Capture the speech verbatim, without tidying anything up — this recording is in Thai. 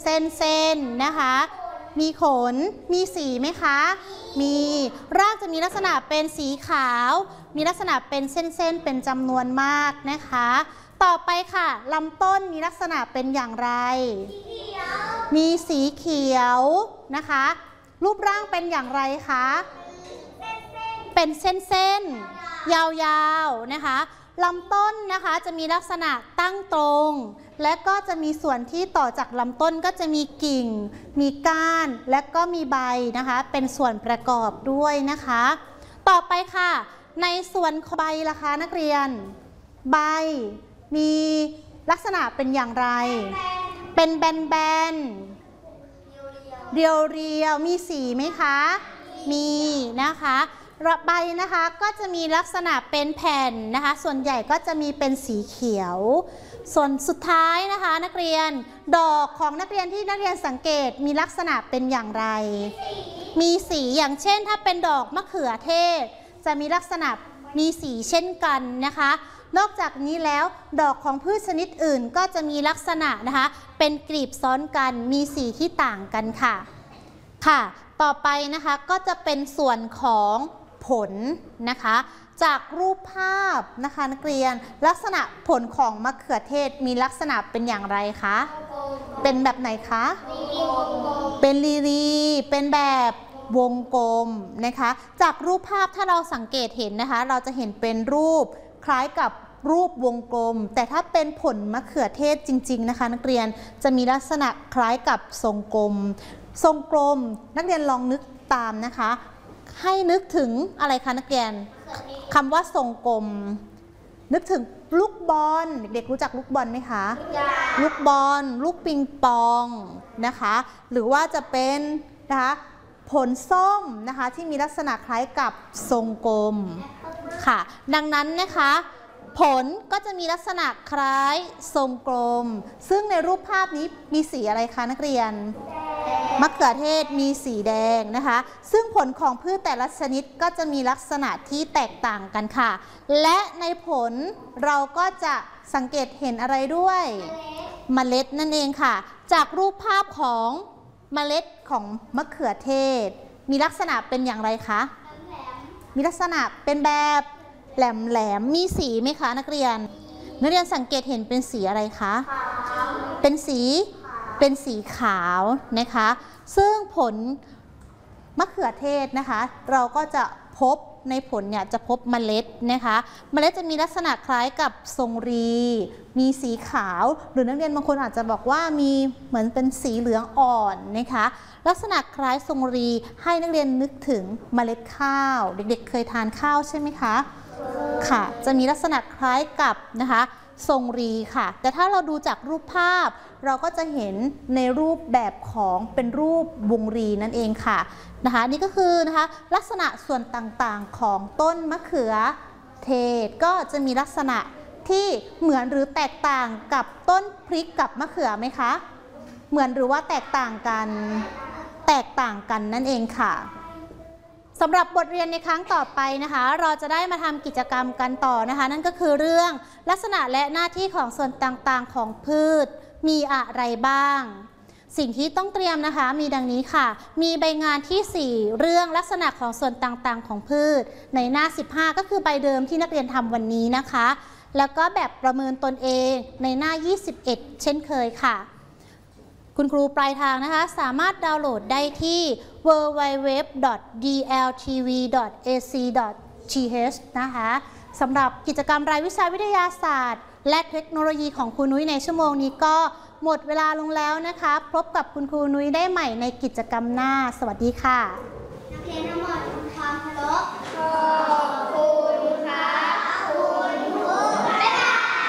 เส้นเส้นนะคะมีขนมีสีไหมคะมีรากจะมีลักษณะเป็นสีขาวมีลักษณะเป็นเส้นๆเป็นจำนวนมากนะคะต่อไปค่ะลำต้นมีลักษณะเป็นอย่างไรมีสีเขียวนะคะรูปร่างเป็นอย่างไรคะเป็นเส้นๆยาวๆนะคะลำต้นนะคะจะมีลักษณะตั้งตรงและก็จะมีส่วนที่ต่อจากลำต้นก็จะมีกิ่งมีก้านและก็มีใบนะคะเป็นส่วนประกอบด้วยนะคะต่อไปค่ะในส่วนใบล่ะคะนักเรียนใบมีลักษณะเป็นอย่างไรเป็นแบนๆเรียวๆมีสีไหมคะมีนะคะใบนะคะก็จะมีลักษณะเป็นแผ่นนะคะส่วนใหญ่ก็จะมีเป็นสีเขียวส่วนสุดท้ายนะคะนักเรียนดอกของนักเรียนที่นักเรียนสังเกตมีลักษณะเป็นอย่างไรมีสีอย่างเช่นถ้าเป็นดอกมะเขือเทศจะมีลักษณะมีสีเช่นกันนะคะนอกจากนี้แล้วดอกของพืชชนิดอื่นก็จะมีลักษณะนะคะเป็นกลีบซ้อนกันมีสีที่ต่างกันค่ะค่ะต่อไปนะคะก็จะเป็นส่วนของผลนะคะจากรูปภาพนะคะนักเรียนลักษณะผลของมะเขือเทศมีลักษณะเป็นอย่างไรคะเป็นแบบไหนคะเป็นลีลีเป็นแบบวงกลมนะคะจากรูปภาพถ้าเราสังเกตเห็นนะคะเราจะเห็นเป็นรูปคล้ายกับรูปวงกลมแต่ถ้าเป็นผลมะเขือเทศจริงๆนะคะนักเรียนจะมีลักษณะคล้ายกับทรงกลมทรงกลมนักเรียนลองนึกตามนะคะให้นึกถึงอะไรคะนักเรียนคำว่าทรงกลมนึกถึงลูกบอลเด็กๆรู้จักลูกบอลไหมคะลูกบอลลูกปิงปองนะคะหรือว่าจะเป็นนะคะผลส้มนะคะที่มีลักษณะคล้ายกับทรงกลมค่ะดังนั้นนะคะผลก็จะมีลักษณะคล้ายทรงกลมซึ่งในรูปภาพนี้มีสีอะไรคะนักเรียนมะเขือเทศมีสีแดงนะคะซึ่งผลของพืชแต่ละชนิดก็จะมีลักษณะที่แตกต่างกันค่ะและในผลเราก็จะสังเกตเห็นอะไรด้วยเมล็ดนั่นเองค่ะจากรูปภาพของเมล็ดของมะเขือเทศมีลักษณะเป็นอย่างไรคะมีลักษณะเป็นแบบแหลมๆมีสีไหมคะนักเรียนนักเรียนสังเกตเห็นเป็นสีอะไรคะเป็นสีเป็นสีขาวนะคะซึ่งผลมะเขือเทศนะคะเราก็จะพบในผลเนี่ยจะพบเมล็ดนะคะเมล็ดจะมีลักษณะคล้ายกับทรงรีมีสีขาวหรือนักเรียนบางคนอาจจะบอกว่ามีเหมือนเป็นสีเหลืองอ่อนนะคะลักษณะคล้ายทรงรีให้นักเรียนนึกถึงเมล็ดข้าวเด็กๆเคยทานข้าวใช่ไหมคะค่ะจะมีลักษณะคล้ายกับนะคะทรงรีค่ะแต่ถ้าเราดูจากรูปภาพเราก็จะเห็นในรูปแบบของเป็นรูปวงรีนั่นเองค่ะนะคะนี่ก็คือนะคะลักษณะส่วนต่างๆของต้นมะเขือเทศก็จะมีลักษณะที่เหมือนหรือแตกต่างกับต้นพริกกับมะเขือไหมคะเหมือนหรือว่าแตกต่างกันแตกต่างกันนั่นเองค่ะสำหรับบทเรียนในครั้งต่อไปนะคะเราจะได้มาทำกิจกรรมกันต่อนะคะนั่นก็คือเรื่องลักษณะและหน้าที่ของส่วนต่างๆของพืชมีอะไรบ้างสิ่งที่ต้องเตรียมนะคะมีดังนี้ค่ะมีใบงานที่สี่เรื่องลักษณะของส่วนต่างๆของพืชในหน้าสิบห้าก็คือใบเดิมที่นักเรียนทำวันนี้นะคะแล้วก็แบบประเมินตนเองในหน้ายี่สิบเอ็ดเช่นเคยค่ะคุณครูปลายทางนะคะสามารถดาวน์โหลดได้ที่ ดับเบิลยู ดับเบิลยู ดับเบิลยู ดอท ดี แอล ที วี ดอท เอ ซี ดอท ที เอช นะคะสำหรับกิจกรรมรายวิชาวิทยาศาสตร์และเทคโนโลยีของครูนุ้ยในชั่วโมงนี้ก็หมดเวลาลงแล้วนะคะพบกับคุณครูนุ้ยได้ใหม่ในกิจกรรมหน้าสวัสดีค่ะนักเรียนทั้งหมดทำความเคารพ